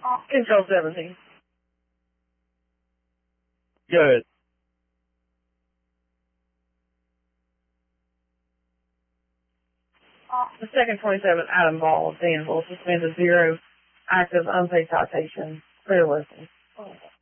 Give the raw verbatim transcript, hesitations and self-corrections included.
Control seventeen. Good. The second twenty-seven item ball of Danville suspended zero active unpaid citation. Clear listing.